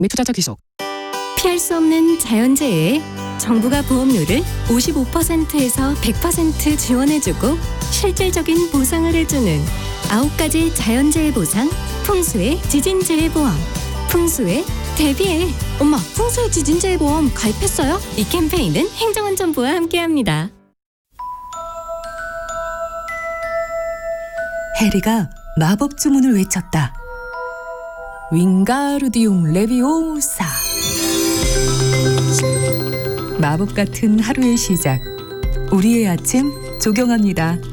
및 투자자 귀속. 피할 수 없는 자연재해에 정부가 보험료를 55%에서 100% 지원해주고 실질적인 보상을 해주는 9가지 자연재해 보상 풍수의 지진재해보험. 풍수에 대비해. 엄마, 풍수의 지진재해보험 가입했어요? 이 캠페인은 행정안전부와 함께합니다. 해리가 마법 주문을 외쳤다. 윙가르디움 레비오사. 마법 같은 하루의 시작. 우리의 아침 조경합니다.